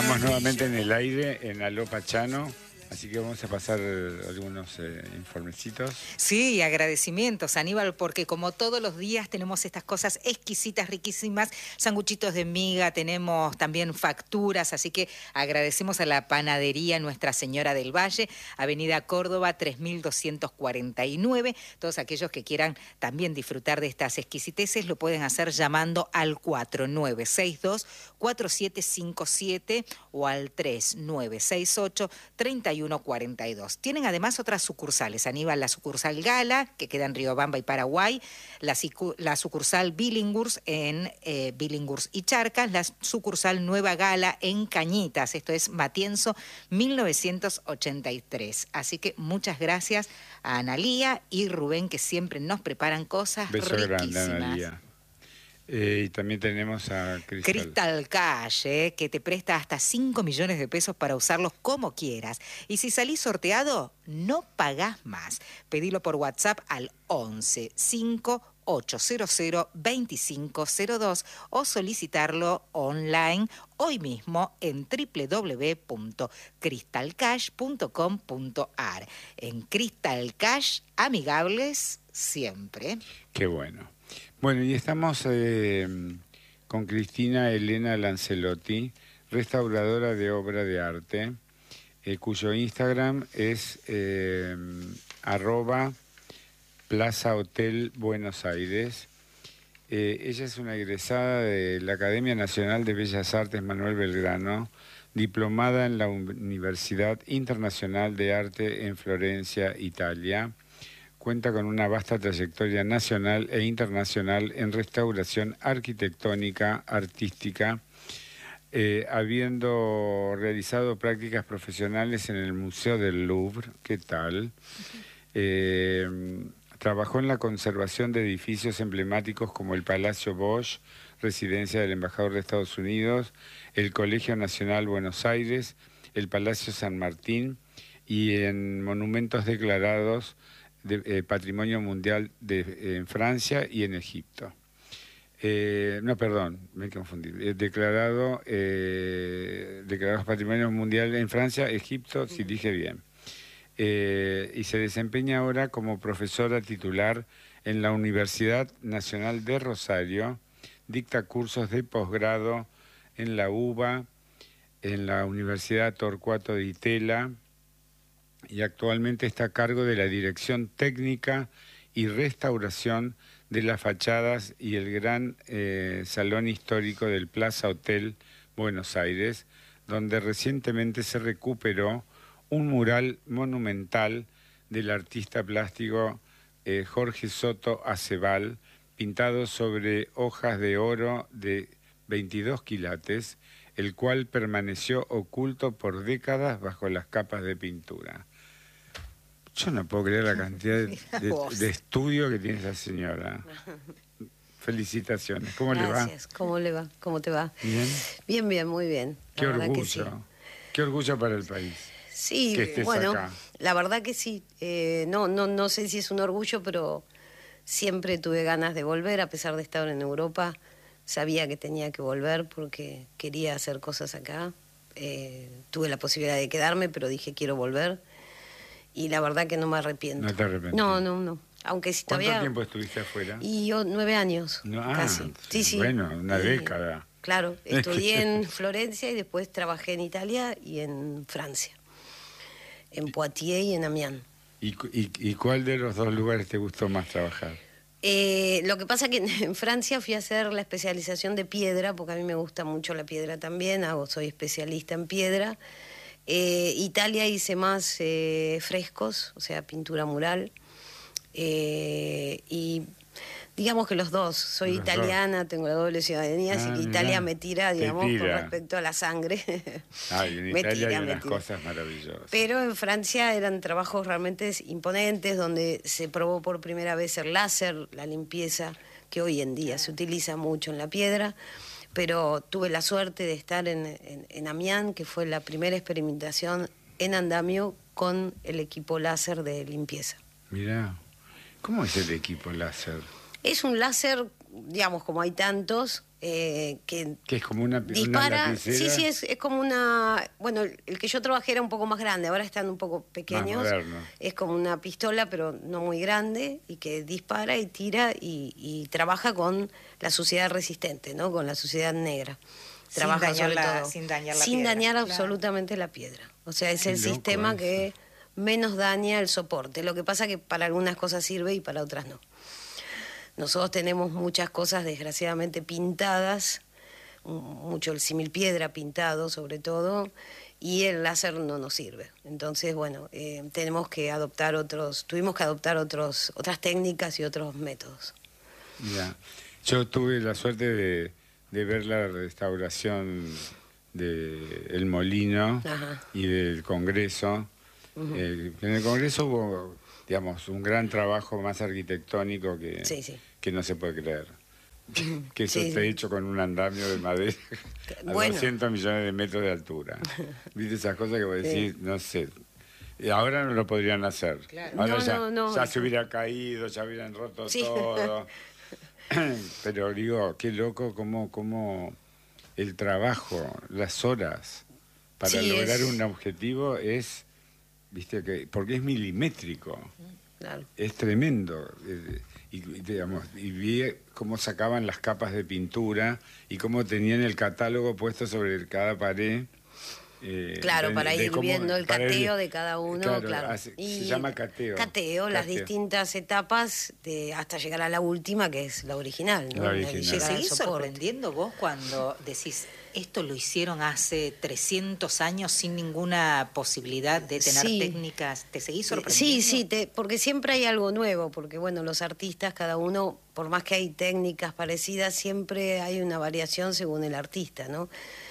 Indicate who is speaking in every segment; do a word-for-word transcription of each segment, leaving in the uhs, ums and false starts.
Speaker 1: Estamos nuevamente en el aire, en Aló Pachano, así que vamos a pasar algunos eh, informecitos.
Speaker 2: Sí, agradecimientos, Aníbal, porque como todos los días tenemos estas cosas exquisitas, riquísimas, sanguchitos de miga, tenemos también facturas, así que agradecemos a la panadería Nuestra Señora del Valle, Avenida Córdoba tres mil doscientos cuarenta y nueve. Todos aquellos que quieran también disfrutar de estas exquisiteces lo pueden hacer llamando al cuatro nueve seis dos, cuatro siete cinco siete o al tres nueve seis ocho, tres uno cuatro dos. Tienen además otras sucursales, Aníbal, la sucursal Gala, que queda en Riobamba y Paraguay, la, la sucursal Billinghurst en eh, Billinghurst y Charcas, la sucursal Nueva Gala en Cañitas, esto es Matienzo mil novecientos ochenta y tres. Así que muchas gracias a Analía y Rubén, que siempre nos preparan cosas
Speaker 1: Beso
Speaker 2: riquísimas.
Speaker 1: grande, Analía. Eh, y también tenemos a Cristal.
Speaker 2: Crystal Cash, eh, que te presta hasta cinco millones de pesos para usarlos como quieras. Y si salís sorteado, no pagás más. Pedilo por WhatsApp al once cinco ocho cero cero dos cinco cero dos o solicitarlo online hoy mismo en doble u doble u doble u punto crystal cash punto com punto a r. En Crystal Cash, amigables siempre.
Speaker 1: Qué bueno. Bueno, y estamos eh, con Cristina Elena Lancelotti, restauradora de obra de arte, eh, cuyo Instagram es eh, arroba Plaza Hotel Buenos Aires. Eh, ella es una egresada de la Academia Nacional de Bellas Artes Manuel Belgrano, diplomada en la Universidad Internacional de Arte en Florencia, Italia. Cuenta con una vasta trayectoria nacional e internacional en restauración arquitectónica, artística, eh, habiendo realizado prácticas profesionales en el Museo del Louvre. ¿Qué tal? Eh, trabajó en la conservación de edificios emblemáticos como el Palacio Bosch, residencia del embajador de Estados Unidos, el Colegio Nacional Buenos Aires, el Palacio San Martín, y en monumentos declarados de eh, Patrimonio Mundial de, eh, en Francia y en Egipto. Eh, no, perdón, me confundí. Eh, declarado, eh, declarados Patrimonio Mundial en Francia, Egipto, si dije bien. Eh, y se desempeña ahora como profesora titular en la Universidad Nacional de Rosario, dicta cursos de posgrado en la U B A, en la Universidad Torcuato Di Tella, y actualmente está a cargo de la dirección técnica y restauración de las fachadas y el gran eh, salón histórico del Plaza Hotel Buenos Aires, donde recientemente se recuperó un mural monumental del artista plástico eh, Jorge Soto Acebal, pintado sobre hojas de oro de veintidós quilates, el cual permaneció oculto por décadas bajo las capas de pintura. Yo no puedo creer la cantidad de, de, de estudio que tiene esa señora. Felicitaciones. ¿Cómo
Speaker 3: Gracias.
Speaker 1: le va?
Speaker 3: Gracias. ¿Cómo le va? ¿Cómo te va?
Speaker 1: Bien.
Speaker 3: Bien, bien, muy bien. La
Speaker 1: Qué
Speaker 3: verdad
Speaker 1: orgullo.
Speaker 3: que sí.
Speaker 1: Qué orgullo para el país.
Speaker 3: Sí,
Speaker 1: que estés
Speaker 3: bueno,
Speaker 1: acá.
Speaker 3: La verdad que sí. Eh, no, no, no sé si es un orgullo, pero siempre tuve ganas de volver, a pesar de estar en Europa. Sabía que tenía que volver porque quería hacer cosas acá. Eh, tuve la posibilidad de quedarme, pero dije quiero volver. Y la verdad que no me arrepiento.
Speaker 1: ¿No te arrepientes?
Speaker 3: No, no, no. Aunque si
Speaker 1: ¿Cuánto
Speaker 3: todavía...
Speaker 1: tiempo estuviste afuera?
Speaker 3: Y yo, nueve años,
Speaker 1: No, ah,
Speaker 3: casi. Sí, sí.
Speaker 1: Bueno, una
Speaker 3: Eh,
Speaker 1: década.
Speaker 3: Claro, estudié en Florencia y después trabajé en Italia y en Francia. En Poitiers y en Amiens.
Speaker 1: ¿Y, y, y cuál de los dos lugares te gustó más trabajar?
Speaker 3: Eh, lo que pasa es que en Francia fui a hacer la especialización de piedra, porque a mí me gusta mucho la piedra también, hago, soy especialista en piedra. Eh, Italia hice más eh, frescos, o sea, pintura mural. Eh, y digamos que los dos, soy
Speaker 1: Los
Speaker 3: italiana, dos. Tengo la doble ciudadanía,
Speaker 1: Ah,
Speaker 3: así que
Speaker 1: mirá.
Speaker 3: Italia me tira, digamos,
Speaker 1: Te tira.
Speaker 3: con respecto a la sangre.
Speaker 1: Ay, en
Speaker 3: Me
Speaker 1: Italia
Speaker 3: tira,
Speaker 1: hay
Speaker 3: me
Speaker 1: unas
Speaker 3: tira.
Speaker 1: cosas maravillosas.
Speaker 3: Pero en Francia eran trabajos realmente imponentes, donde se probó por primera vez el láser, la limpieza, que hoy en día se utiliza mucho en la piedra. Pero tuve la suerte de estar en, en, en Amiens, que fue la primera experimentación en andamio con el equipo láser de limpieza.
Speaker 1: Mirá, ¿cómo es el equipo láser?
Speaker 3: Es un láser digamos, como hay tantos, eh, que,
Speaker 1: que es como una,
Speaker 3: dispara,
Speaker 1: una lapicera.
Speaker 3: sí, sí, es, es como una, bueno, el, el que yo trabajé era un poco más grande, ahora están un poco pequeños,
Speaker 1: Más moderno.
Speaker 3: Es como una pistola, pero no muy grande, y que dispara y tira y, y trabaja con la suciedad resistente, ¿no? Con la suciedad negra.
Speaker 2: Sin
Speaker 3: Trabaja
Speaker 2: dañar
Speaker 3: sobre
Speaker 2: la-
Speaker 3: todo.
Speaker 2: sin dañar la
Speaker 3: Sin
Speaker 2: piedra,
Speaker 3: dañar
Speaker 2: claro.
Speaker 3: absolutamente la piedra. O sea, es
Speaker 1: Qué
Speaker 3: el
Speaker 1: loco
Speaker 3: sistema
Speaker 1: eso.
Speaker 3: que menos daña el soporte. Lo que pasa que para algunas cosas sirve y para otras no. Nosotros tenemos muchas cosas desgraciadamente pintadas, mucho el símil piedra pintado sobre todo, y el láser no nos sirve. Entonces, bueno, eh, tenemos que adoptar otros, tuvimos que adoptar otros, otras técnicas y otros métodos.
Speaker 1: Ya. Yo tuve la suerte de, de ver la restauración de El Molino
Speaker 3: Ajá.
Speaker 1: y del Congreso.
Speaker 3: Ujú.
Speaker 1: Eh, en el Congreso hubo, digamos, un gran trabajo más arquitectónico que,
Speaker 3: Sí, sí.
Speaker 1: que no se puede creer. Que eso
Speaker 3: Sí,
Speaker 1: esté
Speaker 3: sí.
Speaker 1: hecho con un andamio de madera a
Speaker 3: Bueno.
Speaker 1: doscientos millones de metros de altura. ¿Viste esas cosas que vos decís?
Speaker 3: Sí.
Speaker 1: No sé. Y ahora no lo podrían hacer.
Speaker 2: Claro.
Speaker 1: Ahora
Speaker 3: No,
Speaker 1: ya,
Speaker 3: no, no.
Speaker 1: ya se hubiera caído, ya hubieran roto
Speaker 3: Sí.
Speaker 1: todo. Pero digo, qué loco cómo, cómo el trabajo, las horas para
Speaker 3: Sí,
Speaker 1: lograr
Speaker 3: es-
Speaker 1: un objetivo es, viste que, porque es milimétrico,
Speaker 3: Claro.
Speaker 1: es tremendo. eh, Y, y, digamos, y vi cómo sacaban las capas de pintura y cómo tenían el catálogo puesto sobre cada pared. eh,
Speaker 3: Claro,
Speaker 1: de-
Speaker 3: para
Speaker 1: de
Speaker 3: ir
Speaker 1: cómo-
Speaker 3: viendo el
Speaker 1: para ir-
Speaker 3: cateo de cada uno,
Speaker 1: claro,
Speaker 3: claro.
Speaker 1: hace- se
Speaker 3: Y
Speaker 1: llama cateo.
Speaker 3: Cateo, las
Speaker 1: Cateo.
Speaker 3: distintas etapas de, hasta llegar a la última, que es la original, ¿no?
Speaker 1: La
Speaker 3: que
Speaker 1: original.
Speaker 2: ¿Te
Speaker 3: llega al
Speaker 2: seguís
Speaker 3: soporte.
Speaker 2: sorprendiendo vos cuando decís, esto lo hicieron hace trescientos años sin ninguna posibilidad de tener
Speaker 3: Sí.
Speaker 2: técnicas? ¿Te seguís
Speaker 3: Sí,
Speaker 2: sorprendiendo?
Speaker 3: sí, te- porque siempre hay algo nuevo, porque bueno, los artistas, cada uno, por más que hay técnicas parecidas, siempre hay una variación según el artista, ¿no?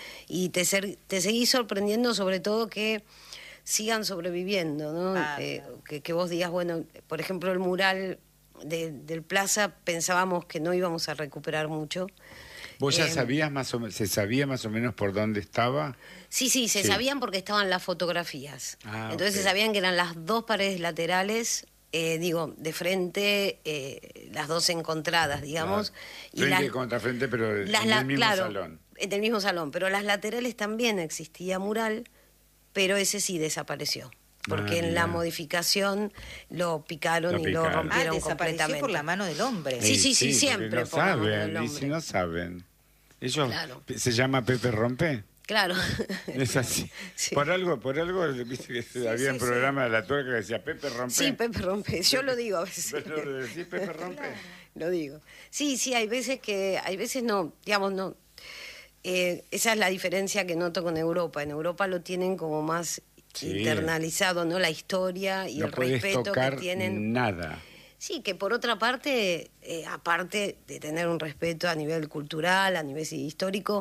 Speaker 3: Y te, ser- te seguís sorprendiendo sobre todo que sigan sobreviviendo, ¿no?
Speaker 2: Ah,
Speaker 3: Eh,
Speaker 2: claro.
Speaker 3: que, que vos digas, bueno, por ejemplo, el mural de- del Plaza pensábamos que no íbamos a recuperar mucho.
Speaker 1: ¿Vos ya
Speaker 3: Eh,
Speaker 1: sabías más o menos, se sabía más o menos por dónde estaba?
Speaker 3: Sí, sí, se
Speaker 1: Sí.
Speaker 3: sabían porque estaban las fotografías.
Speaker 1: Ah,
Speaker 3: Entonces
Speaker 1: ok.
Speaker 3: se sabían que eran las dos paredes laterales, eh, digo, de frente, eh, las dos encontradas, digamos.
Speaker 1: Claro. Frente
Speaker 3: las-
Speaker 1: contra frente, pero en
Speaker 3: las la-
Speaker 1: el mismo
Speaker 3: claro,
Speaker 1: salón.
Speaker 3: en el mismo salón. Pero las laterales también existía mural, pero ese sí desapareció. Porque
Speaker 1: Ah,
Speaker 3: en
Speaker 1: mirá.
Speaker 3: la modificación lo picaron
Speaker 1: Lo
Speaker 3: y
Speaker 1: picaron.
Speaker 3: lo
Speaker 2: Ah,
Speaker 3: rompieron
Speaker 2: desapareció
Speaker 3: completamente.
Speaker 2: por la mano del hombre.
Speaker 3: Sí,
Speaker 1: Ey,
Speaker 3: sí, sí,
Speaker 1: porque
Speaker 3: siempre
Speaker 1: no
Speaker 3: por la mano del
Speaker 1: saben, y
Speaker 3: hombre.
Speaker 1: si no saben. Ellos,
Speaker 3: Claro.
Speaker 1: ¿se llama Pepe Rompe?
Speaker 3: Claro.
Speaker 1: Es así.
Speaker 3: Sí.
Speaker 1: Por algo, por algo, viste que había un
Speaker 2: sí,
Speaker 1: programa de la tuerca que decía Pepe Rompe.
Speaker 3: Sí, Pepe Rompe. Yo lo digo a veces.
Speaker 1: Pero le decís Pepe Rompe.
Speaker 3: Lo digo. Sí, sí, hay veces que, hay veces no, digamos, no. Eh, esa es la diferencia que noto con Europa. En Europa lo tienen como más
Speaker 1: Sí.
Speaker 3: internalizado, ¿no? La historia y
Speaker 1: No
Speaker 3: el
Speaker 1: puedes
Speaker 3: respeto
Speaker 1: tocar
Speaker 3: que tienen.
Speaker 1: nada.
Speaker 3: Sí, que por otra parte, eh, aparte de tener un respeto a nivel cultural, a nivel histórico,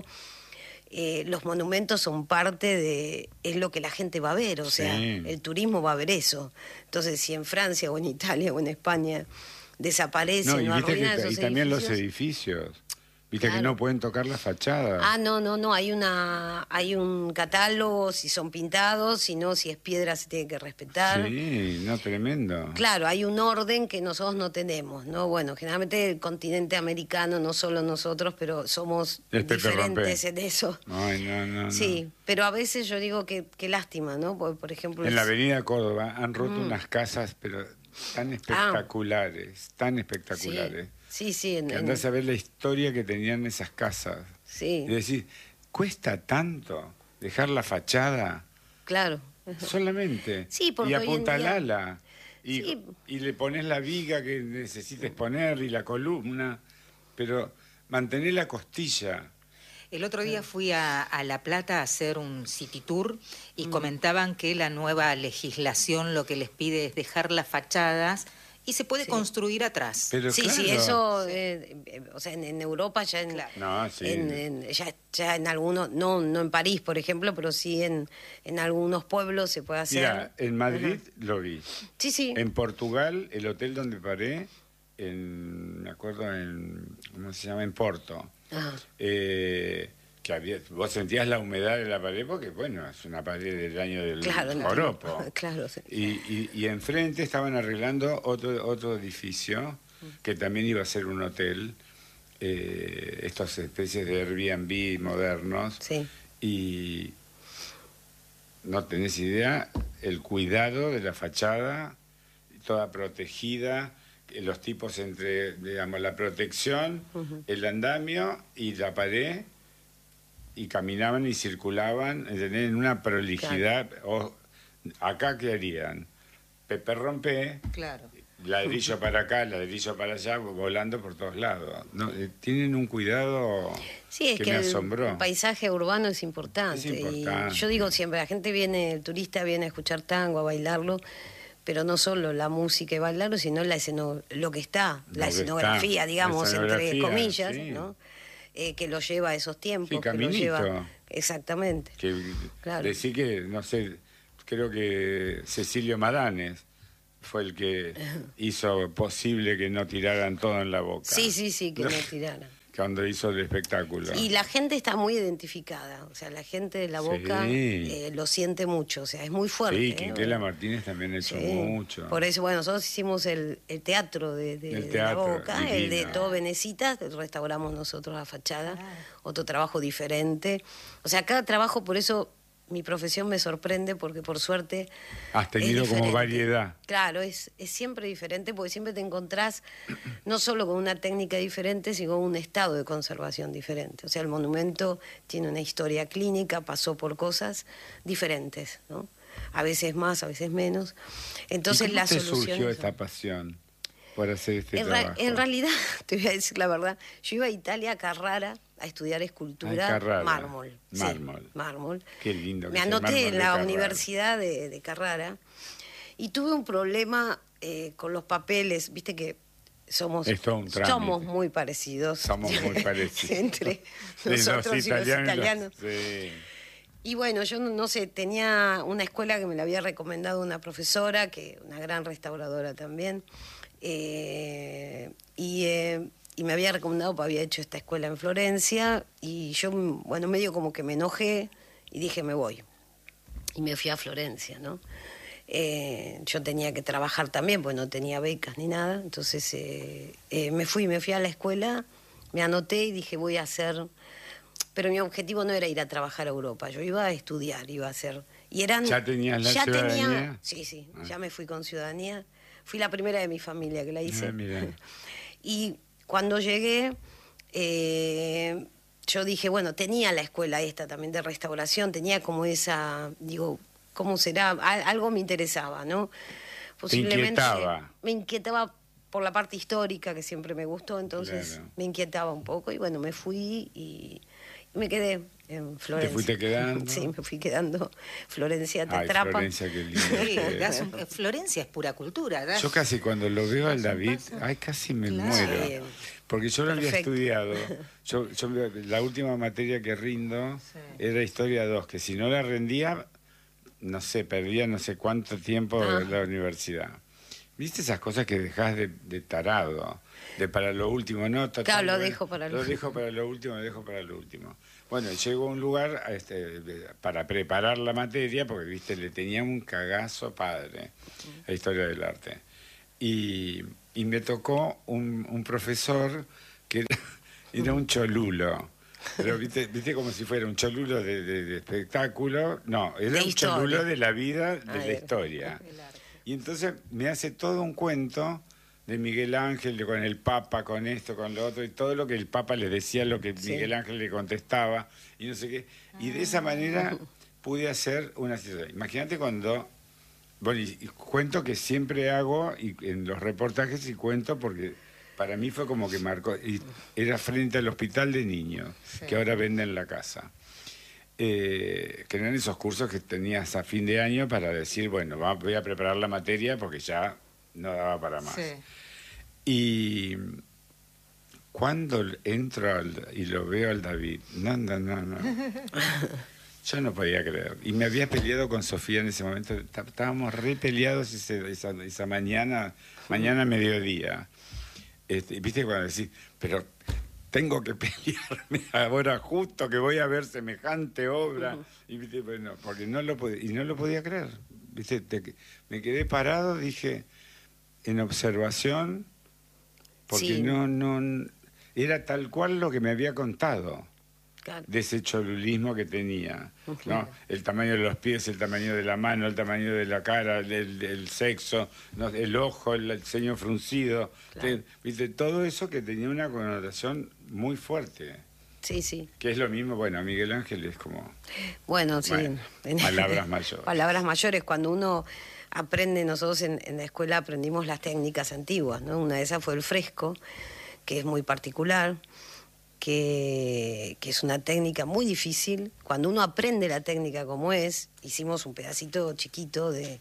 Speaker 3: eh, los monumentos son parte de, es lo que la gente va a ver, o sea,
Speaker 1: Sí.
Speaker 3: el turismo va a ver eso. Entonces, si en Francia o en Italia o en España desaparecen
Speaker 1: No, y
Speaker 3: o
Speaker 1: viste que
Speaker 3: arruinan
Speaker 1: ta- y
Speaker 3: esos
Speaker 1: también los
Speaker 3: edificios.
Speaker 1: edificios. Viste que
Speaker 3: Claro.
Speaker 1: no pueden tocar la fachada.
Speaker 3: Ah, no, no, no, hay una hay un catálogo si son pintados, si no, si es piedra se tiene que respetar.
Speaker 1: Sí, no, tremendo.
Speaker 3: Claro, hay un orden que nosotros no tenemos, ¿no? Bueno, generalmente el continente americano, no solo nosotros, pero somos
Speaker 1: El Pepe
Speaker 3: diferentes
Speaker 1: Rompe.
Speaker 3: en eso.
Speaker 1: Ay, no, no, no.
Speaker 3: Sí, pero a veces yo digo que qué lástima, ¿no? Porque, por ejemplo,
Speaker 1: En la
Speaker 3: es-
Speaker 1: avenida Córdoba han roto
Speaker 3: Mm.
Speaker 1: unas casas, pero tan
Speaker 3: Ah.
Speaker 1: espectaculares, tan espectaculares.
Speaker 3: Sí, sí, en,
Speaker 1: Que
Speaker 3: en-
Speaker 1: andás a ver la historia que tenían esas casas.
Speaker 3: sí,
Speaker 1: Y decir, ¿cuesta tanto dejar la fachada?
Speaker 3: claro.
Speaker 1: Solamente.
Speaker 3: Sí, porque
Speaker 1: y
Speaker 3: hoy en día-
Speaker 1: apuntalala. Y,
Speaker 3: Sí.
Speaker 1: y le pones la viga que necesites poner y la columna, pero mantener la costilla.
Speaker 2: El otro día fui a, a La Plata a hacer un city tour
Speaker 3: Mm.
Speaker 2: y comentaban que la nueva legislación lo que les pide es dejar las fachadas y se puede
Speaker 3: Sí.
Speaker 2: construir atrás.
Speaker 1: Pero
Speaker 3: Sí,
Speaker 1: claro,
Speaker 3: sí, eso, eh, eh, o sea, en, en Europa ya en,
Speaker 2: Claro.
Speaker 1: No, sí.
Speaker 3: en- en- ya, ya en algunos, no, no en París, por ejemplo, pero sí en, en algunos pueblos se puede hacer.
Speaker 1: Mira, en Madrid lo vi.
Speaker 3: Sí, sí.
Speaker 1: En Portugal, el hotel donde paré, en, me acuerdo en, ¿cómo se llama? En Porto.
Speaker 3: Ajá.
Speaker 1: Eh, que había, vos sentías la humedad de la pared porque, bueno, es una pared del año del
Speaker 3: Claro, no,
Speaker 1: joropo.
Speaker 3: claro, sí.
Speaker 1: Y, y, y enfrente estaban arreglando otro, otro edificio que también iba a ser un hotel. eh, estas especies de Airbnb modernos.
Speaker 3: Sí.
Speaker 1: Y no tenés idea el cuidado de la fachada, toda protegida, los tipos entre, digamos, la protección, uh-huh. el andamio y la pared, y caminaban y circulaban en una prolijidad. Claro. O, acá, ¿qué harían? Pepe rompe,
Speaker 2: claro.
Speaker 1: ladrillo para acá, ladrillo para allá, volando por todos lados. No, eh, tienen un cuidado
Speaker 3: sí, es
Speaker 1: que,
Speaker 3: que
Speaker 1: me
Speaker 3: el,
Speaker 1: asombró.
Speaker 3: El paisaje urbano es importante.
Speaker 1: Es importante.
Speaker 3: Y yo digo siempre, la gente viene, el turista viene a escuchar tango, a bailarlo, pero no solo la música y bailarlo, sino la esceno, lo que está, lo la escenografía, está, digamos, la escenografía, entre comillas, sí. ¿no? Eh, que lo lleva a esos tiempos.
Speaker 1: Sí,
Speaker 3: que lo lleva, exactamente.
Speaker 1: Que, claro. Decir que, no sé, creo que Cecilio Madanes fue el que hizo posible que no tiraran todo en la boca.
Speaker 3: Sí, sí, sí, que no tiraran.
Speaker 1: Cuando hizo el espectáculo.
Speaker 3: Y la gente está muy identificada, o sea, la gente de la boca sí. eh, lo siente mucho, o sea, es muy fuerte.
Speaker 1: Sí, Quinquela ¿eh? Martínez también ha hecho sí. mucho.
Speaker 3: Por eso, bueno, nosotros hicimos el, el teatro de, de, el teatro, de la boca, divino. El de Todo Venecitas, restauramos nosotros la fachada, ah. otro trabajo diferente. O sea, cada trabajo, por eso mi profesión me sorprende, porque por suerte
Speaker 1: has tenido como variedad.
Speaker 3: Claro, es, es siempre diferente, porque siempre te encontrás no solo con una técnica diferente, sino con un estado de conservación diferente. O sea, el monumento tiene una historia clínica, pasó por cosas diferentes, ¿no? A veces más, a veces menos. Entonces,
Speaker 1: ¿Y cómo
Speaker 3: la
Speaker 1: te
Speaker 3: solución
Speaker 1: surgió esta pasión por hacer este
Speaker 3: en
Speaker 1: trabajo?
Speaker 3: Ra en realidad, te voy a decir la verdad, yo iba a Italia, a Carrara, a estudiar escultura, mármol.
Speaker 1: Mármol.
Speaker 3: Sí, mármol.
Speaker 1: Qué lindo. Que
Speaker 3: me anoté en la Universidad de, de Carrara y tuve un problema eh, con los papeles, viste que somos, somos muy parecidos.
Speaker 1: Somos muy parecidos.
Speaker 3: Entre nosotros los italianos, y los italianos.
Speaker 1: Sí.
Speaker 3: Y bueno, yo no, no sé, tenía una escuela que me la había recomendado una profesora, que una gran restauradora también, eh, y... Eh, y me había recomendado, porque había hecho esta escuela en Florencia, y yo, bueno, medio como que me enojé y dije, me voy. Y me fui a Florencia, ¿no? Eh, yo tenía que trabajar también, pues no tenía becas ni nada, entonces eh, eh, me fui, me fui a la escuela, me anoté y dije, voy a hacer... Pero mi objetivo no era ir a trabajar a Europa, yo iba a estudiar, iba a hacer... Y eran,
Speaker 1: ¿Ya tenías la
Speaker 3: ya
Speaker 1: ciudadanía?
Speaker 3: Tenía, sí, sí, ah. ya me fui con ciudadanía. Fui la primera de mi familia que la hice.
Speaker 1: Ah, mira.
Speaker 3: Y... Cuando llegué, eh, yo dije, bueno, tenía la escuela esta también de restauración, tenía como esa, digo, ¿cómo será? Algo me interesaba, ¿no?
Speaker 1: Posiblemente. ¿Te inquietaba?
Speaker 3: Me inquietaba por la parte histórica, que siempre me gustó, entonces claro. me inquietaba un poco, y bueno, me fui y, y me quedé en Florencia.
Speaker 1: ¿Te fuiste quedando?
Speaker 3: Sí, me fui quedando. Florencia te
Speaker 1: Ay,
Speaker 3: atrapa.
Speaker 1: Florencia, qué lindo.
Speaker 2: Sí, das un, Florencia es pura cultura. Das,
Speaker 1: yo casi cuando lo veo al David, ay, casi me claro. muero. Porque yo lo había estudiado. Yo, yo, la última materia que rindo sí. era Historia dos, que si no la rendía, no sé, perdía no sé cuánto tiempo ah. de la universidad. ¿Viste esas cosas que dejás de, de tarado? De para lo último, ¿no? Total,
Speaker 3: claro, lo
Speaker 1: bueno,
Speaker 3: dejo para lo
Speaker 1: último. Lo dejo para lo último, lo dejo para lo último. Bueno, llego a un lugar este, para preparar la materia, porque, viste, le tenía un cagazo padre a Historia del Arte. Y, y me tocó un, un profesor que era, era un cholulo. Pero viste, viste como si fuera un cholulo de, de, de espectáculo. No, era un cholulo de la vida, de la historia. Y entonces me hace todo un cuento de Miguel Ángel, de, con el Papa, con esto, con lo otro, y todo lo que el Papa le decía, lo que sí. Miguel Ángel le contestaba, y no sé qué. Y de esa manera pude hacer una situación. Imagínate cuando... Bueno, y, y cuento que siempre hago, y en los reportajes, y cuento porque para mí fue como que marcó... Y era frente al hospital de niños, sí. que ahora venden la casa. Eh, que eran esos cursos que tenías a fin de año para decir, bueno, va, voy a preparar la materia porque ya no daba para más. Sí. Y cuando entro al, y lo veo al David, no, no, no, no. Yo no podía creer. Y me había peleado con Sofía en ese momento. Estábamos re peleados ese, esa, esa mañana, mañana mediodía. Este, ¿Viste cuando decís, pero tengo que pelearme ahora justo que voy a ver semejante obra? Uh-huh. Y viste, bueno, porque no lo podía, y no lo podía creer. Viste, te, me quedé parado, dije, en observación, porque sí. no, no, era tal cual lo que me había contado.
Speaker 3: Claro.
Speaker 1: De ese cholulismo que tenía, ¿no? El tamaño de los pies, el tamaño de la mano, el tamaño de la cara, el, el sexo, ¿no? El ojo, el, el ceño fruncido,
Speaker 3: Claro.
Speaker 1: te, ¿viste? Todo eso que tenía una connotación muy fuerte.
Speaker 3: Sí, sí.
Speaker 1: Que es lo mismo, bueno, Miguel Ángel es como...
Speaker 3: Bueno, sí.
Speaker 1: Bueno, palabras mayores.
Speaker 3: Palabras mayores. Cuando uno aprende, nosotros en, en la escuela aprendimos las técnicas antiguas, ¿no? Una de esas fue el fresco, que es muy particular. Que, que es una técnica muy difícil. Cuando uno aprende la técnica como es, hicimos un pedacito chiquito de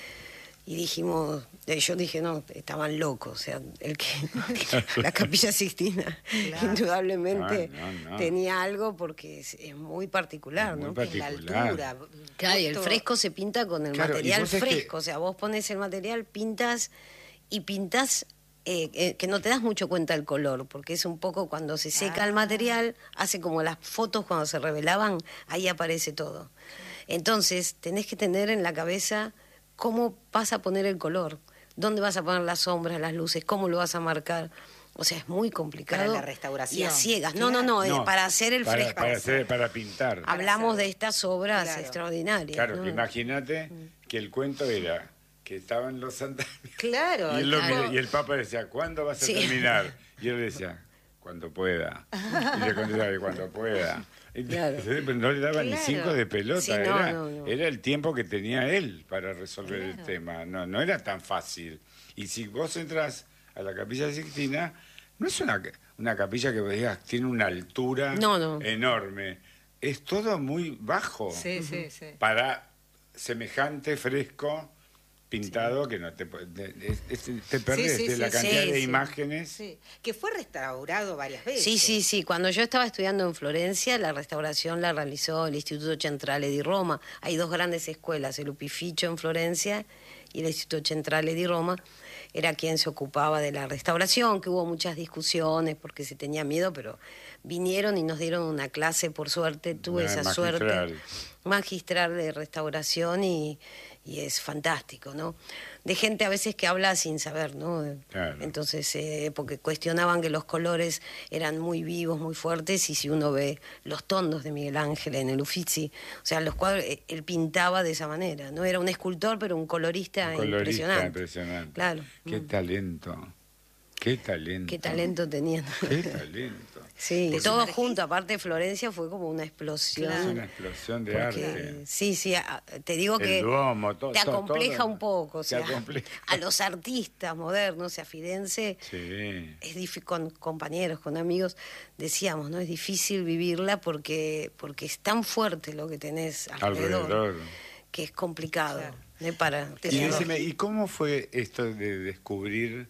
Speaker 3: y dijimos, eh, yo dije, no, estaban locos, o sea, el que la Capilla Sixtina
Speaker 2: Claro.
Speaker 3: indudablemente
Speaker 1: No, no, no.
Speaker 3: tenía algo porque es, es muy particular,
Speaker 1: Muy
Speaker 3: ¿no?
Speaker 1: particular.
Speaker 2: En la altura.
Speaker 3: Claro, y el
Speaker 2: Justo-
Speaker 3: fresco se pinta con el
Speaker 1: Claro, y
Speaker 3: material
Speaker 1: vos sabés
Speaker 3: fresco,
Speaker 1: que-
Speaker 3: o sea, vos pones el material, pintas y pintas eh, eh, que no te das mucho cuenta del color, porque es un poco cuando se seca
Speaker 2: Ah.
Speaker 3: el material, hace como las fotos cuando se revelaban, ahí aparece todo. Entonces, tenés que tener en la cabeza cómo vas a poner el color, dónde vas a poner las sombras, las luces, cómo lo vas a marcar. O sea, es muy complicado.
Speaker 2: Para la restauración.
Speaker 3: Y a ciegas. No, no, no, eh,
Speaker 1: No,
Speaker 3: para hacer el
Speaker 1: para,
Speaker 3: fresco.
Speaker 1: Para, hacer- para pintar.
Speaker 3: Hablamos
Speaker 2: hacerlo.
Speaker 3: de estas obras
Speaker 2: Claro.
Speaker 3: extraordinarias.
Speaker 1: Claro,
Speaker 3: ¿no?
Speaker 1: que imagínate que el cuento era que estaban los andamios
Speaker 2: Claro.
Speaker 1: y, él lo
Speaker 2: claro.
Speaker 1: mira- y el Papa decía, ¿cuándo vas a
Speaker 3: Sí.
Speaker 1: terminar? Y él decía, cuando pueda. Y le contestaba, cuando pueda. Y
Speaker 3: Claro.
Speaker 1: pero no le daba ni
Speaker 2: Claro.
Speaker 1: cinco de pelota,
Speaker 3: Sí, no,
Speaker 1: era,
Speaker 3: no, no.
Speaker 1: era el tiempo que tenía él para resolver el
Speaker 2: Claro.
Speaker 1: tema. No, no era tan fácil. Y si vos entras a la Capilla Sixtina, no es una, una capilla que vos digas tiene una altura
Speaker 3: No, no.
Speaker 1: enorme. Es todo muy bajo
Speaker 2: Sí, sí, sí.
Speaker 1: para semejante fresco pintado que no te pu- de- de- es- te perdés
Speaker 2: sí,
Speaker 1: de la
Speaker 2: sí,
Speaker 1: cantidad
Speaker 3: sí,
Speaker 1: de
Speaker 3: sí.
Speaker 1: imágenes.
Speaker 2: Sí, que fue restaurado varias veces.
Speaker 3: Sí, sí, sí. Cuando yo estaba estudiando en Florencia, la restauración la realizó el Instituto Centrale di Roma. Hay dos grandes escuelas, el Upificio en Florencia y el Instituto Centrale di Roma. Era quien se ocupaba de la restauración, que hubo muchas discusiones porque se tenía miedo, pero vinieron y nos dieron una clase, por suerte, tuve
Speaker 1: Ah,
Speaker 3: esa
Speaker 1: magistral.
Speaker 3: suerte magistral de restauración y, y es fantástico, ¿no? De gente a veces que habla sin saber, ¿no?
Speaker 1: Claro.
Speaker 3: Entonces, eh, porque cuestionaban que los colores eran muy vivos, muy fuertes, y si uno ve los tondos de Miguel Ángel en el Uffizi, o sea, los cuadros, eh, él pintaba de esa manera, ¿no? Era un escultor, pero un colorista,
Speaker 1: Un colorista
Speaker 3: impresionante.
Speaker 1: impresionante.
Speaker 3: Claro.
Speaker 1: Qué talento. Qué talento.
Speaker 3: Qué talento tenían.
Speaker 1: Qué talento.
Speaker 3: Sí,
Speaker 2: Pues
Speaker 3: todo
Speaker 2: una
Speaker 3: junto. Aparte, Florencia fue como una explosión.
Speaker 1: Es una explosión de
Speaker 3: Porque,
Speaker 1: arte.
Speaker 3: sí, sí, a- te digo
Speaker 1: El
Speaker 3: que
Speaker 1: Duomo, to-
Speaker 3: te
Speaker 1: to-
Speaker 3: acompleja
Speaker 1: todo.
Speaker 3: un poco. O
Speaker 1: Te
Speaker 3: sea,
Speaker 1: acompleja.
Speaker 3: a los artistas modernos, o sea, Firenze,
Speaker 1: Sí.
Speaker 3: es difí- con compañeros, con amigos, decíamos, ¿no? Es difícil vivirla porque, porque es tan fuerte lo que tenés alrededor,
Speaker 1: Alrededor.
Speaker 3: que es complicado.
Speaker 2: Claro.
Speaker 3: ¿eh? Para
Speaker 1: Y
Speaker 3: tenerlo.
Speaker 1: decime, ¿y cómo fue esto de descubrir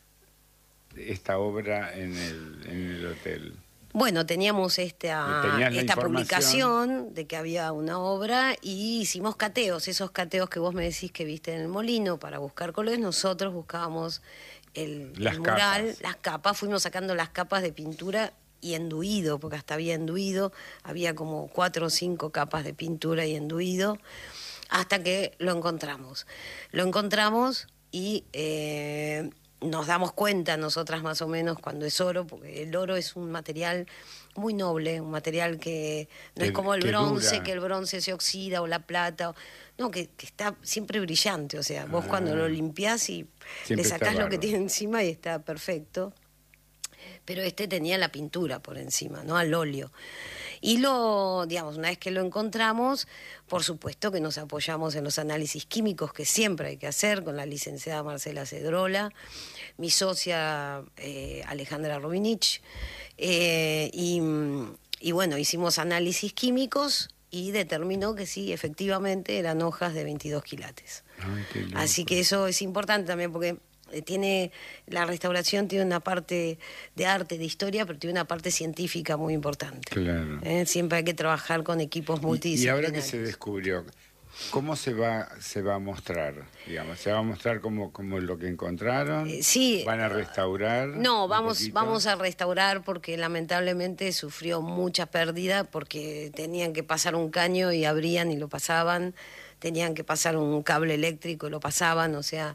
Speaker 1: esta obra en el, en el hotel?
Speaker 3: Bueno, teníamos esta,
Speaker 1: Tenías la
Speaker 3: esta
Speaker 1: información.
Speaker 3: publicación de que había una obra y hicimos cateos, esos cateos que vos me decís que viste en el molino para buscar colores, nosotros buscábamos el, el
Speaker 1: Las
Speaker 3: mural,
Speaker 1: capas.
Speaker 3: las capas, fuimos sacando las capas de pintura y enduido, porque hasta había enduido, había como cuatro o cinco capas de pintura y enduido, hasta que lo encontramos. Lo encontramos y eh, nos damos cuenta nosotras más o menos cuando es oro, porque el oro es un material muy noble, un material que no
Speaker 1: Que-
Speaker 3: es como el
Speaker 1: que
Speaker 3: bronce,
Speaker 1: dura.
Speaker 3: que el bronce se oxida o la plata, o- no, que, que está siempre brillante, o sea, vos
Speaker 1: Ah.
Speaker 3: cuando lo limpiás y
Speaker 1: Siempre
Speaker 3: le
Speaker 1: está
Speaker 3: sacás lo que
Speaker 1: bárbaro.
Speaker 3: tiene encima y está perfecto. Pero este tenía la pintura por encima, ¿no? Al óleo. Y lo, digamos, una vez que lo encontramos, por supuesto que nos apoyamos en los análisis químicos que siempre hay que hacer con la licenciada Marcela Cedrola, mi socia eh, Alejandra Robinich, eh, y, y bueno, hicimos análisis químicos y determinó que sí, efectivamente eran hojas de veintidós quilates.
Speaker 1: Ay, qué loco.
Speaker 3: Así que eso es importante también porque eh, tiene la restauración tiene una parte de arte, de historia, pero tiene una parte científica muy importante.
Speaker 1: Claro.
Speaker 3: ¿eh? Siempre hay que trabajar con equipos
Speaker 1: Y, y
Speaker 3: multidisciplinarios.
Speaker 1: ahora que se descubrió, ¿cómo se va se va a mostrar? Digamos, ¿se va a mostrar como, como lo que encontraron?
Speaker 3: Eh, sí.
Speaker 1: ¿Van a restaurar?
Speaker 3: No,
Speaker 1: un
Speaker 3: vamos,
Speaker 1: poquito?
Speaker 3: vamos a restaurar porque lamentablemente sufrió mucha pérdida porque tenían que pasar un caño y abrían y lo pasaban, tenían que pasar un cable eléctrico y lo pasaban, o sea,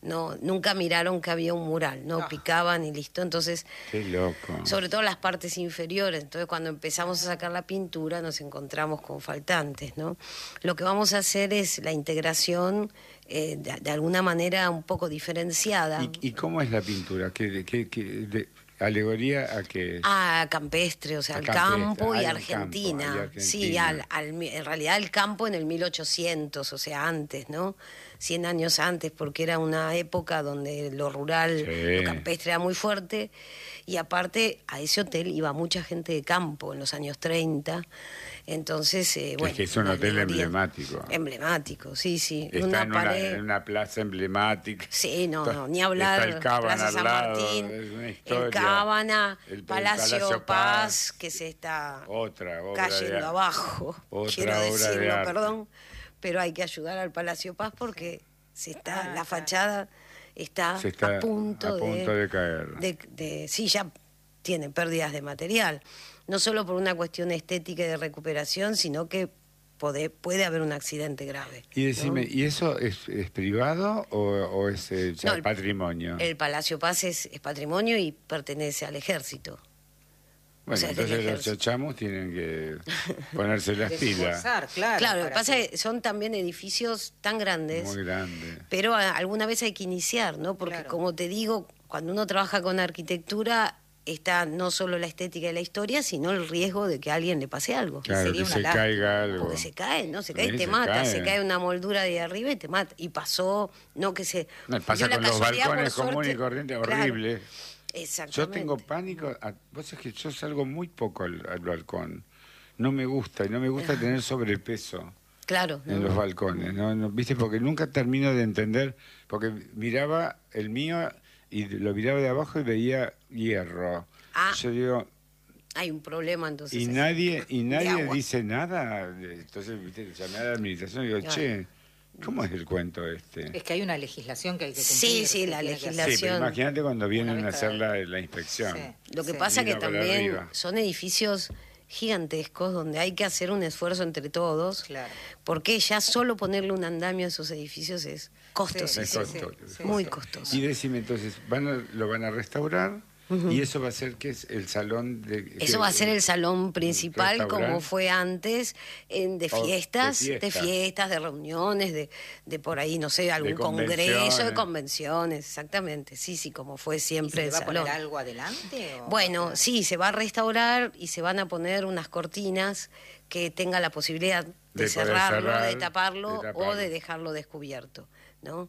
Speaker 3: no, nunca miraron que había un mural, no,
Speaker 2: Ah.
Speaker 3: picaban y listo. Entonces,
Speaker 1: Qué loco.
Speaker 3: sobre todo las partes inferiores. Entonces, cuando empezamos a sacar la pintura, nos encontramos con faltantes, ¿no? Lo que vamos a hacer es la integración eh, de, de alguna manera un poco diferenciada.
Speaker 1: ¿Y, y cómo es la pintura? ¿Qué, qué, qué- de- ¿Alegoría a qué es?
Speaker 3: A campestre, o sea,
Speaker 1: A
Speaker 3: al
Speaker 1: campestre,
Speaker 3: campo y
Speaker 1: ah, al
Speaker 3: Argentina.
Speaker 1: campo, y
Speaker 3: Sí,
Speaker 1: Argentina.
Speaker 3: al, al- en realidad el campo en el mil ochocientos, o sea, antes, ¿no? cien años antes, porque era una época donde lo rural,
Speaker 1: Sí.
Speaker 3: lo campestre era muy fuerte. Y aparte, a ese hotel iba mucha gente de campo en los años treinta. Entonces, eh, bueno.
Speaker 1: es que es un
Speaker 3: una
Speaker 1: hotel
Speaker 3: alegoría.
Speaker 1: emblemático.
Speaker 3: Emblemático, sí, sí.
Speaker 1: Está
Speaker 3: una
Speaker 1: en, una,
Speaker 3: pared.
Speaker 1: en una plaza emblemática.
Speaker 3: Sí, no,
Speaker 1: Está-
Speaker 3: no, ni hablar.
Speaker 1: Está el Cábana
Speaker 3: Plaza
Speaker 1: al
Speaker 3: San
Speaker 1: lado,
Speaker 3: Martín,
Speaker 1: es una
Speaker 3: el
Speaker 1: historia.
Speaker 3: Cábana,
Speaker 1: El- el
Speaker 3: Palacio,
Speaker 1: Palacio
Speaker 3: Paz,
Speaker 1: Paz,
Speaker 3: que se está
Speaker 1: Otra obra
Speaker 3: cayendo
Speaker 1: de,
Speaker 3: abajo.
Speaker 1: otra
Speaker 3: Quiero
Speaker 1: obra de
Speaker 3: decirlo,
Speaker 1: arte.
Speaker 3: perdón, pero hay que ayudar al Palacio Paz porque se está,
Speaker 2: Ah,
Speaker 3: la
Speaker 2: claro.
Speaker 3: fachada está,
Speaker 1: Se está
Speaker 3: a punto,
Speaker 1: a punto de caer.
Speaker 3: de, de- sí, ya tiene pérdidas de material. No solo por una cuestión estética y de recuperación, sino que puede, puede haber un accidente grave.
Speaker 1: Y decime,
Speaker 3: ¿no?
Speaker 1: ¿y eso es, es privado o, o es eh, ya
Speaker 3: No, el-
Speaker 1: patrimonio?
Speaker 3: El Palacio Paz es, es patrimonio y pertenece al ejército.
Speaker 1: bueno,
Speaker 3: o sea, es del
Speaker 1: entonces los
Speaker 3: ejército.
Speaker 1: chachamos tienen que ponerse las pilas.
Speaker 2: Desesforzar, claro.
Speaker 3: Claro, lo que
Speaker 2: para
Speaker 3: pasa es que son también edificios tan grandes,
Speaker 1: Muy grande.
Speaker 3: pero a- alguna vez hay que iniciar, ¿no? Porque
Speaker 2: Claro.
Speaker 3: como te digo, cuando uno trabaja con arquitectura, está no solo la estética y la historia, sino el riesgo de que a alguien le pase algo.
Speaker 1: Claro,
Speaker 2: sería
Speaker 1: que
Speaker 2: una
Speaker 1: se
Speaker 2: lástima,
Speaker 1: caiga algo.
Speaker 3: Porque se cae, ¿no? Se cae
Speaker 1: Sí,
Speaker 3: y te
Speaker 1: se
Speaker 3: mata,
Speaker 1: cae.
Speaker 3: se cae una moldura de arriba y te mata. Y pasó, no que se...
Speaker 1: No, pasa
Speaker 3: dio la
Speaker 1: con los
Speaker 3: casualidad, por
Speaker 1: balcones comunes y
Speaker 3: suerte-
Speaker 1: corrientes,
Speaker 3: Claro,
Speaker 1: horrible.
Speaker 3: exactamente.
Speaker 1: Yo tengo pánico. A, vos sabés que yo salgo muy poco al, al balcón. No me gusta, y no me gusta tener sobrepeso
Speaker 3: Claro.
Speaker 1: en
Speaker 3: ¿no?
Speaker 1: los balcones. ¿no? No, ¿Viste? Porque nunca termino de entender. Porque miraba el mío y lo miraba de abajo y veía hierro.
Speaker 3: Ah.
Speaker 1: Yo digo,
Speaker 3: Hay un problema entonces.
Speaker 1: y
Speaker 3: ahí.
Speaker 1: nadie y nadie
Speaker 3: agua.
Speaker 1: dice nada. Entonces, ¿viste? Llamé a la administración y digo,
Speaker 3: Claro.
Speaker 1: che, ¿cómo es el cuento este?
Speaker 2: Es que hay una legislación que hay que cumplir.
Speaker 3: Sí, sí,
Speaker 2: que
Speaker 3: la
Speaker 2: tiene que hacer.
Speaker 3: legislación.
Speaker 1: Sí, pero imagínate cuando vienen
Speaker 2: Una
Speaker 1: a
Speaker 2: vez
Speaker 1: hacer
Speaker 2: cada-
Speaker 1: la, la inspección.
Speaker 2: Sí.
Speaker 3: Lo que
Speaker 2: Sí.
Speaker 3: pasa que
Speaker 1: Mira para
Speaker 3: también
Speaker 1: arriba.
Speaker 3: son edificios gigantescos donde hay que hacer un esfuerzo entre todos,
Speaker 2: Claro.
Speaker 3: porque ya solo ponerle un andamio a esos edificios es costosísimo,
Speaker 1: Es
Speaker 2: Sí, sí,
Speaker 1: costoso.
Speaker 2: sí, sí,
Speaker 3: muy
Speaker 2: sí.
Speaker 3: costoso.
Speaker 1: Y decime entonces, van a- ¿lo van a restaurar? Y eso va a ser, ¿qué es? El salón de...
Speaker 3: Eso va a ser el salón principal
Speaker 1: restaurante.
Speaker 3: como fue antes, en, de,
Speaker 1: Oh, de
Speaker 3: fiestas, de
Speaker 1: fiestas.
Speaker 3: fiestas, de reuniones, de, de por ahí, no sé, algún congreso, de
Speaker 1: convenciones.
Speaker 3: convenciones, exactamente, sí, sí, como fue
Speaker 2: ¿Y
Speaker 3: siempre
Speaker 2: se le
Speaker 3: el
Speaker 2: va a
Speaker 3: salón.
Speaker 2: poner algo adelante? o-
Speaker 3: Bueno, sí, se va a restaurar y se van a poner unas cortinas que tenga la posibilidad de,
Speaker 1: De poder
Speaker 3: cerrarlo,
Speaker 1: cerrar,
Speaker 3: de, taparlo,
Speaker 1: de taparlo.
Speaker 3: o de dejarlo descubierto, ¿no?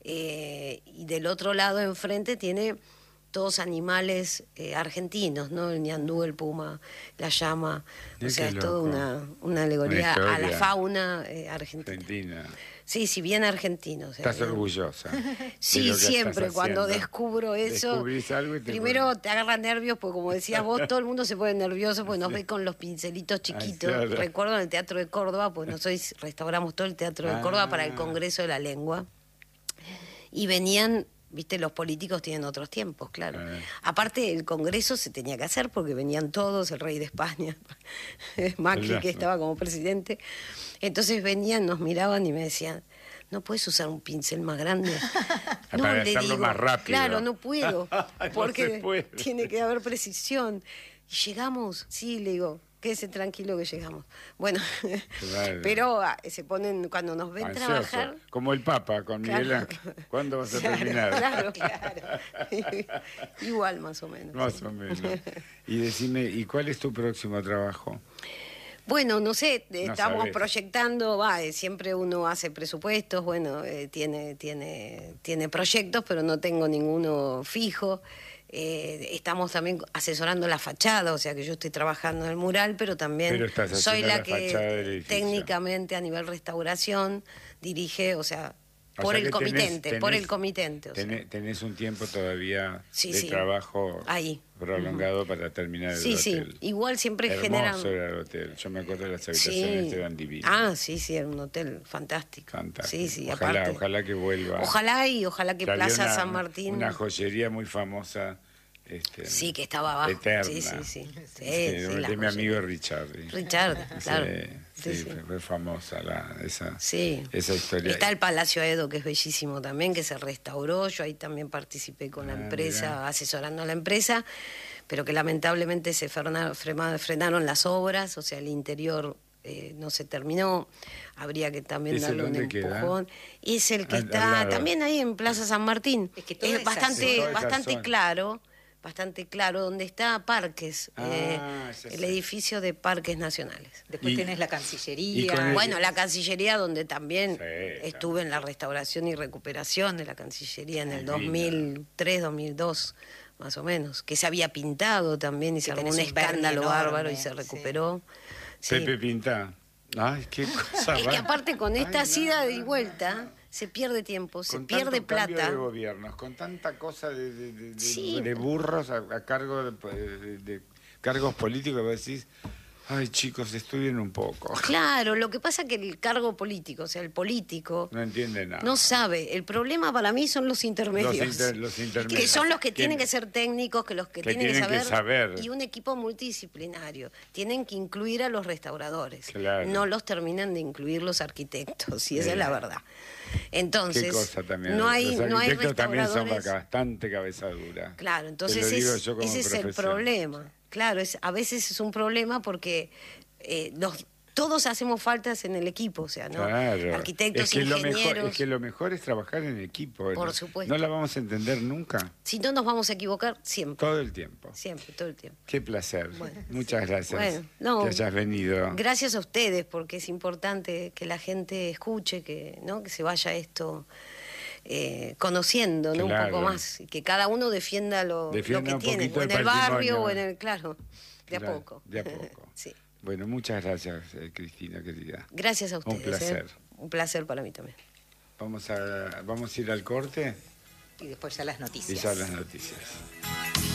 Speaker 3: Eh, y del otro lado, enfrente, tiene todos animales eh, argentinos, ¿no? El ñandú, el puma, la llama,
Speaker 1: Mira
Speaker 3: o sea,
Speaker 1: qué
Speaker 3: es toda
Speaker 1: loco.
Speaker 3: una, una alegoría
Speaker 1: Una
Speaker 3: a la
Speaker 1: historia.
Speaker 3: fauna eh, argentina.
Speaker 1: Argentina.
Speaker 3: Sí, sí, bien argentino. o sea,
Speaker 1: Estás
Speaker 3: bien-
Speaker 1: orgullosa. de
Speaker 3: Sí,
Speaker 1: lo que
Speaker 3: siempre,
Speaker 1: estás
Speaker 3: cuando
Speaker 1: haciendo.
Speaker 3: descubro eso,
Speaker 1: Descubrís algo y te
Speaker 3: primero
Speaker 1: pones-
Speaker 3: te agarra nervios, porque como decías vos, todo el mundo se pone nervioso porque nos ve con los pincelitos chiquitos.
Speaker 1: claro.
Speaker 3: Recuerdo en el Teatro de Córdoba, pues nosotros restauramos todo el Teatro de Córdoba para el
Speaker 1: Ah.
Speaker 3: Congreso de la Lengua, y venían, viste, los políticos tienen otros tiempos, claro.
Speaker 1: Ah.
Speaker 3: Aparte, el Congreso se tenía que hacer porque venían todos, el rey de España, Macri,
Speaker 1: Claro.
Speaker 3: que estaba como presidente. Entonces venían, nos miraban y me decían, ¿no puedes usar un pincel más grande?
Speaker 1: Para hacerlo más rápido.
Speaker 3: Claro, no puedo,
Speaker 1: No
Speaker 3: porque
Speaker 1: se puede.
Speaker 3: tiene que haber precisión. Y llegamos, sí, le digo, quédese tranquilo que llegamos. Bueno,
Speaker 1: Claro.
Speaker 3: pero ah, se ponen, cuando nos ven
Speaker 1: Ansioso.
Speaker 3: trabajar...
Speaker 1: Como el Papa con Miguel
Speaker 3: Claro.
Speaker 1: Ángel. ¿Cuándo vas a
Speaker 3: Claro,
Speaker 1: terminar?
Speaker 3: Claro, claro. Igual más o menos.
Speaker 1: Más
Speaker 3: sí.
Speaker 1: o menos. Y decime, ¿y cuál es tu próximo trabajo?
Speaker 3: Bueno, no sé, eh,
Speaker 1: No
Speaker 3: estamos
Speaker 1: sabés.
Speaker 3: proyectando, va, eh, siempre uno hace presupuestos, bueno, eh, tiene, tiene, tiene proyectos, pero no tengo ninguno fijo. Eh, estamos también asesorando la fachada, o sea que yo estoy trabajando en el mural, pero también
Speaker 1: Pero estás
Speaker 3: soy
Speaker 1: haciendo
Speaker 3: la
Speaker 1: la fachada del
Speaker 3: que
Speaker 1: edificio.
Speaker 3: técnicamente a nivel restauración dirige, o sea,
Speaker 1: O
Speaker 3: por
Speaker 1: sea
Speaker 3: el
Speaker 1: que tenés-
Speaker 3: comitente, por
Speaker 1: tenés-
Speaker 3: el comitente. O sea.
Speaker 1: Tenés, tenés un tiempo todavía
Speaker 3: Sí,
Speaker 1: de
Speaker 3: sí.
Speaker 1: trabajo
Speaker 3: Ahí.
Speaker 1: prolongado para terminar el
Speaker 3: Sí, sí,
Speaker 1: hotel.
Speaker 3: igual siempre generan...
Speaker 1: Hermoso era el hotel. Yo me acuerdo de las habitaciones,
Speaker 3: Sí.
Speaker 1: eran divinas.
Speaker 3: Ah, sí, sí, era un hotel fantástico.
Speaker 1: Fantástico.
Speaker 3: Sí, sí,
Speaker 1: ojalá,
Speaker 3: aparte.
Speaker 1: ojalá que vuelva.
Speaker 3: Ojalá y ojalá que
Speaker 1: había
Speaker 3: Plaza
Speaker 1: una-
Speaker 3: San Martín.
Speaker 1: Una joyería muy famosa
Speaker 3: Este, sí, que estaba abajo.
Speaker 1: Eterna.
Speaker 3: Sí, sí, sí. sí,
Speaker 1: sí,
Speaker 3: sí,
Speaker 1: sí de mi amigo Richard.
Speaker 3: Richard, claro.
Speaker 1: Sí, sí, sí. Fue famosa la, esa,
Speaker 3: sí.
Speaker 1: esa historia.
Speaker 3: Está el Palacio Edo, que es bellísimo también, que se restauró. Yo ahí también participé con ah, la empresa, mirá. asesorando a la empresa, pero que lamentablemente se frenaron las obras, o sea, el interior eh, no se terminó. Habría que también darle un empujón. Queda? Es el que al, está al también ahí en Plaza San Martín. Es, que es bastante, bastante claro. Bastante claro, donde está Parques, ah, eh, el edificio de Parques Nacionales.
Speaker 2: Después
Speaker 3: y,
Speaker 2: tenés la Cancillería.
Speaker 3: Bueno, la Cancillería, donde también sí, estuve en la restauración y recuperación de la Cancillería en el dos mil tres, dos mil dos, más o menos, que se había pintado también y que se armó un escándalo enorme, bárbaro y se recuperó.
Speaker 1: Sí. Sí. Pepe Pintá. Ay, qué cosa.
Speaker 3: Es que aparte con esta ida y vuelta se pierde tiempo, se
Speaker 1: con
Speaker 3: pierde
Speaker 1: tanto
Speaker 3: plata.
Speaker 1: Cambio de gobiernos, con tanta cosa de, de, de,
Speaker 3: sí.
Speaker 1: de burros a, a cargo de, de, de cargos políticos, vos decís, ay chicos, estudien un poco.
Speaker 3: Claro, lo que pasa es que el cargo político, o sea, el político
Speaker 1: no entiende nada.
Speaker 3: No sabe. El problema para mí son los intermedios.
Speaker 1: Los, inter, los intermedios.
Speaker 3: Que son los que tienen que ser técnicos, que los que,
Speaker 1: que
Speaker 3: tienen,
Speaker 1: tienen
Speaker 3: que, saber,
Speaker 1: que saber.
Speaker 3: Y un equipo multidisciplinario. Tienen que incluir a los restauradores.
Speaker 1: Claro.
Speaker 3: No los terminan de incluir los arquitectos, y esa sí. es la verdad. Entonces,
Speaker 1: ¿qué cosa también?
Speaker 3: no hay,
Speaker 1: los
Speaker 3: no hay
Speaker 1: arquitectos también son
Speaker 3: restauradores.
Speaker 1: bastante cabezadura.
Speaker 3: Claro, entonces es, ese es el problema. Claro, es, a veces es un problema porque eh, los, todos hacemos faltas en el equipo, o sea, ¿no?
Speaker 1: Claro.
Speaker 3: Arquitectos,
Speaker 1: es que
Speaker 3: ingenieros.
Speaker 1: Lo mejor, es que lo mejor es trabajar en equipo.
Speaker 3: Por
Speaker 1: ¿no?
Speaker 3: supuesto.
Speaker 1: No la vamos a entender nunca.
Speaker 3: Si no nos vamos a equivocar, siempre.
Speaker 1: Todo el tiempo.
Speaker 3: Siempre, todo el tiempo.
Speaker 1: Qué placer. Bueno, Muchas gracias
Speaker 3: bueno, no,
Speaker 1: que hayas venido.
Speaker 3: Gracias a ustedes, porque es importante que la gente escuche, que, ¿no? que se vaya esto... Eh, conociendo, ¿no?
Speaker 1: Claro.
Speaker 3: Un poco más, y que cada uno defienda lo,
Speaker 1: defienda
Speaker 3: lo que tiene, o en el barrio o en el, claro, de claro, a poco.
Speaker 1: De a poco.
Speaker 3: Sí.
Speaker 1: Bueno, muchas gracias, eh, Cristina, querida.
Speaker 3: Gracias a ustedes.
Speaker 1: Un placer.
Speaker 3: ¿eh? Un placer para mí también.
Speaker 1: Vamos a, vamos a ir al corte.
Speaker 2: Y después ya las noticias.
Speaker 1: Y ya las noticias.